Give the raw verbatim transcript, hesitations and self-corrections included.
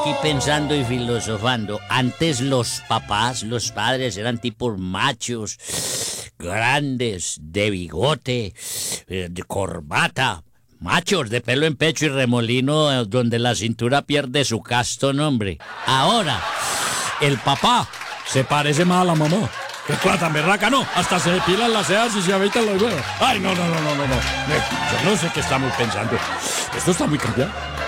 aquí pensando y filosofando. Antes los papás, los padres eran tipos machos, grandes, de bigote, eh, de corbata. Machos de pelo en pecho y remolino, eh, donde la cintura pierde su casto nombre. Ahora, el papá Se parece más a la mamá. ¿Qué cosa tan berraca? No, hasta se depilan las cejas y se afeitan los huevos. Ay, no, no, no, no, no, no. Eh, Yo no sé qué estamos pensando. Esto está muy cambiado.